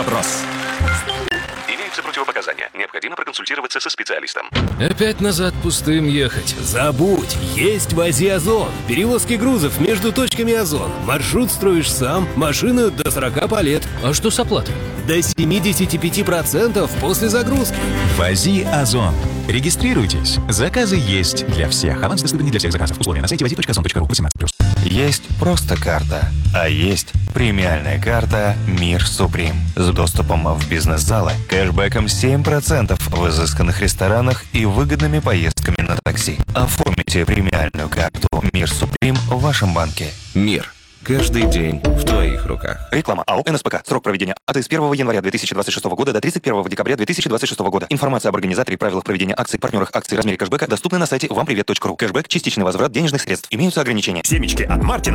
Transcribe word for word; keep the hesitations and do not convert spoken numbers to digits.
вопрос. Имеются противопоказания. Необходимо проконсультироваться со специалистом. Опять назад пустым ехать. Забудь, есть в Ази Озон. Перевозки грузов между точками Озон. Маршрут строишь сам, машину до сорока по лет. А что с оплатой? До семьдесят пять процентов после загрузки. В Ази Озон. Регистрируйтесь. Заказы есть для всех. Аванс доступен не для всех заказов. Условия на сайте вази точка озон точка ру. восемнадцать плюс. Есть просто карта, а есть премиальная карта «Мир Суприм» с доступом в бизнес-залы, кэшбэком семь процентов в изысканных ресторанах и выгодными поездками на такси. Оформите премиальную карту «Мир Суприм» в вашем банке. Мир. Каждый день в твоих руках. Реклама АО «НСПК». Срок проведения акции с первого января две тысячи двадцать шестого года до тридцать первого декабря две тысячи двадцать шестого года. Информация об организаторе, правилах проведения акций, партнерах акций, размере кэшбэка доступна на сайте вампривет точка ру. Кэшбэк – частичный возврат денежных средств. Имеются ограничения. Семечки от Мартина.